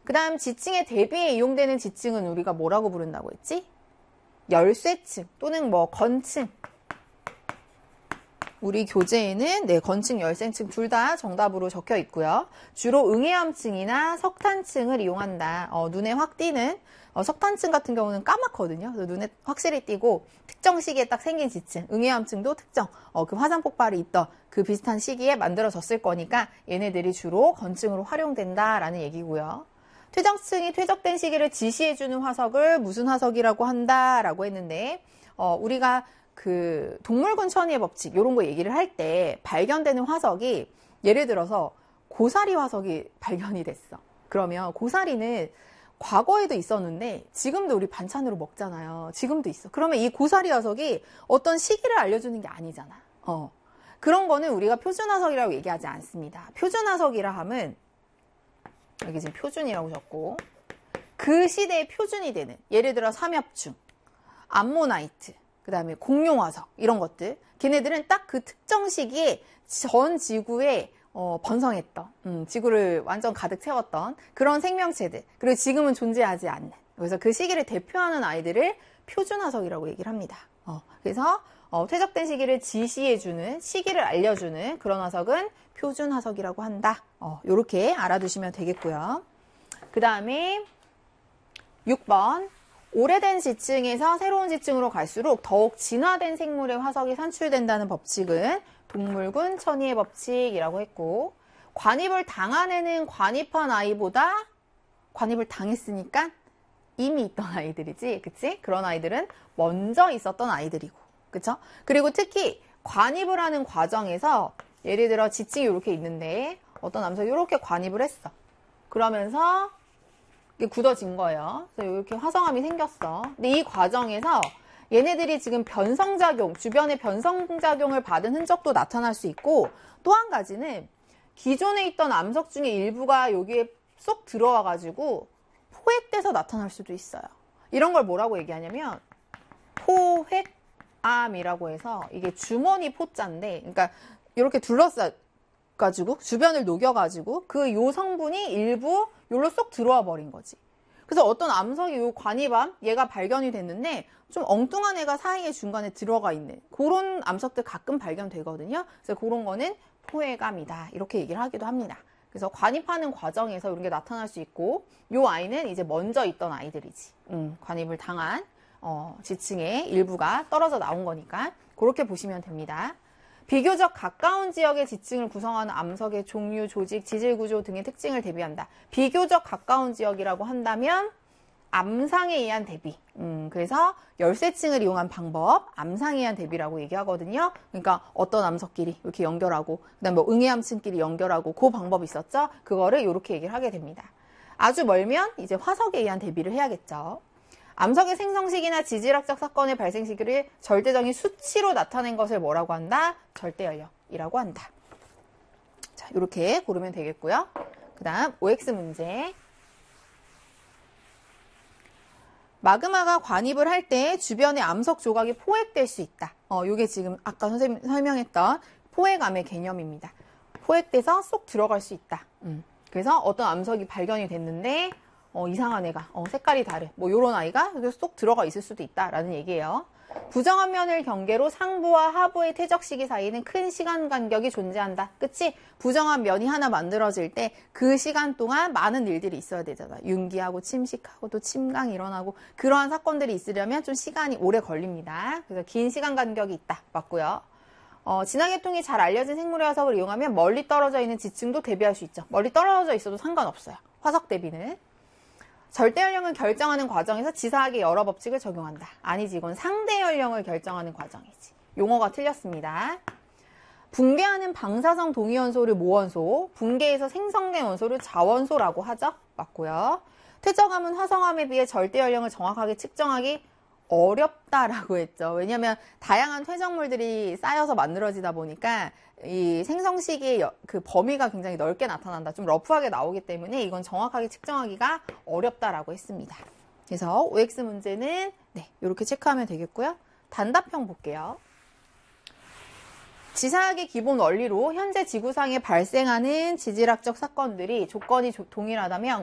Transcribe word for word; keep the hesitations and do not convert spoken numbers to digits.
그 다음 지층의 대비에 이용되는 지층은 우리가 뭐라고 부른다고 했지? 열쇠층 또는 뭐 건층. 우리 교재에는 네, 건층, 열쇠층 둘 다 정답으로 적혀 있고요. 주로 응해암층이나 석탄층을 이용한다. 어, 눈에 확 띄는 어, 석탄층 같은 경우는 까맣거든요. 그래서 눈에 확실히 띄고 특정 시기에 딱 생긴 지층, 응해암층도 특정 어, 그 화산 폭발이 있던 그 비슷한 시기에 만들어졌을 거니까 얘네들이 주로 건층으로 활용된다라는 얘기고요. 퇴적층이 퇴적된 시기를 지시해주는 화석을 무슨 화석이라고 한다라고 했는데 어, 우리가 그 동물군 천위의 법칙 이런 거 얘기를 할 때 발견되는 화석이 예를 들어서 고사리 화석이 발견이 됐어. 그러면 고사리는 과거에도 있었는데 지금도 우리 반찬으로 먹잖아요. 지금도 있어. 그러면 이 고사리 화석이 어떤 시기를 알려주는 게 아니잖아. 어. 그런 거는 우리가 표준 화석이라고 얘기하지 않습니다. 표준 화석이라 함은 여기 지금 표준이라고 적고 그 시대의 표준이 되는 예를 들어 삼엽충, 암모나이트, 그 다음에 공룡화석 이런 것들 걔네들은 딱 그 특정 시기에 전 지구에 어, 번성했던 음, 지구를 완전 가득 채웠던 그런 생명체들 그리고 지금은 존재하지 않는 그래서 그 시기를 대표하는 아이들을 표준화석이라고 얘기를 합니다. 어, 그래서 어, 퇴적된 시기를 지시해주는 시기를 알려주는 그런 화석은 표준화석이라고 한다. 어, 요렇게 알아두시면 되겠고요. 그 다음에 육 번 오래된 지층에서 새로운 지층으로 갈수록 더욱 진화된 생물의 화석이 산출된다는 법칙은 동물군 천위의 법칙이라고 했고 관입을 당한 애는 관입한 아이보다 관입을 당했으니까 이미 있던 아이들이지, 그치? 그런 아이들은 먼저 있었던 아이들이고, 그쵸? 그리고 특히 관입을 하는 과정에서 예를 들어 지층이 이렇게 있는데 어떤 남성이 이렇게 관입을 했어. 그러면서 이게 굳어진 거예요. 그래서 이렇게 화성암이 생겼어. 근데 이 과정에서 얘네들이 지금 변성작용, 주변의 변성작용을 받은 흔적도 나타날 수 있고 또 한 가지는 기존에 있던 암석 중에 일부가 여기에 쏙 들어와가지고 포획돼서 나타날 수도 있어요. 이런 걸 뭐라고 얘기하냐면 포획암이라고 해서 이게 주머니 포자인데 그러니까 이렇게 둘러싸가지고 주변을 녹여가지고 그 요 성분이 일부 요로 쏙 들어와 버린 거지. 그래서 어떤 암석이 요 관이밤 얘가 발견이 됐는데 좀 엉뚱한 애가 사이에 중간에 들어가 있는 그런 암석들 가끔 발견되거든요. 그래서 그런 거는 포획암이다 이렇게 얘기를 하기도 합니다. 그래서 관입하는 과정에서 이런 게 나타날 수 있고 요 아이는 이제 먼저 있던 아이들이지. 음, 관입을 당한 어, 지층의 일부가 떨어져 나온 거니까 그렇게 보시면 됩니다. 비교적 가까운 지역의 지층을 구성하는 암석의 종류, 조직, 지질구조 등의 특징을 대비한다. 비교적 가까운 지역이라고 한다면 암상에 의한 대비. 음, 그래서 열쇠층을 이용한 방법, 암상에 의한 대비라고 얘기하거든요. 그러니까 어떤 암석끼리 이렇게 연결하고 그다음 뭐 응해암층끼리 연결하고 그 방법이 있었죠. 그거를 이렇게 얘기를 하게 됩니다. 아주 멀면 이제 화석에 의한 대비를 해야겠죠. 암석의 생성 시기나 지질학적 사건의 발생 시기를 절대적인 수치로 나타낸 것을 뭐라고 한다? 절대연령이라고 한다. 자, 이렇게 고르면 되겠고요. 그 다음 오엑스 문제. 마그마가 관입을 할 때 주변의 암석 조각이 포획될 수 있다. 어, 이게 지금 아까 선생님 설명했던 포획암의 개념입니다. 포획돼서 쏙 들어갈 수 있다. 음. 그래서 어떤 암석이 발견이 됐는데 어, 이상한 애가, 어, 색깔이 다른, 뭐, 요런 아이가 여기 쏙 들어가 있을 수도 있다라는 얘기예요. 부정한 면을 경계로 상부와 하부의 퇴적 시기 사이에는 큰 시간 간격이 존재한다. 그치? 부정한 면이 하나 만들어질 때 그 시간 동안 많은 일들이 있어야 되잖아. 융기하고 침식하고 또 침강이 일어나고 그러한 사건들이 있으려면 좀 시간이 오래 걸립니다. 그래서 긴 시간 간격이 있다. 맞고요. 어, 진화계통이 잘 알려진 생물의 화석을 이용하면 멀리 떨어져 있는 지층도 대비할 수 있죠. 멀리 떨어져 있어도 상관없어요. 화석 대비는. 절대연령을 결정하는 과정에서 지사학의 여러 법칙을 적용한다. 아니지, 이건 상대연령을 결정하는 과정이지. 용어가 틀렸습니다. 붕괴하는 방사성 동위원소를 모원소, 붕괴에서 생성된 원소를 자원소라고 하죠. 맞고요. 퇴적암은 화성암에 비해 절대연령을 정확하게 측정하기 어렵다라고 했죠. 왜냐하면 다양한 퇴적물들이 쌓여서 만들어지다 보니까 이 생성 시기의 그 범위가 굉장히 넓게 나타난다. 좀 러프하게 나오기 때문에 이건 정확하게 측정하기가 어렵다라고 했습니다. 그래서 오엑스 문제는 네, 이렇게 체크하면 되겠고요. 단답형 볼게요. 지사학의 기본 원리로 현재 지구상에 발생하는 지질학적 사건들이 조건이 동일하다면